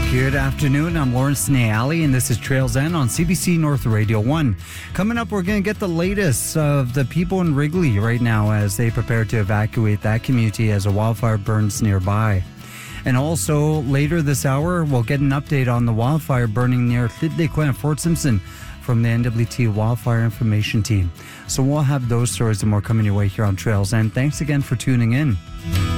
Good afternoon, I'm Lawrence Nayali, and this is Trails End on CBC North Radio 1. Coming up, we're going to get the latest of the people in Wrigley right now as they prepare to evacuate that community as a wildfire burns nearby. And also, later this hour, we'll get an update on the wildfire burning near Llyddiaquan and Fort Simpson from the NWT Wildfire Information Team. So we'll have those stories and more coming your way here on Trails End. Thanks again for tuning in.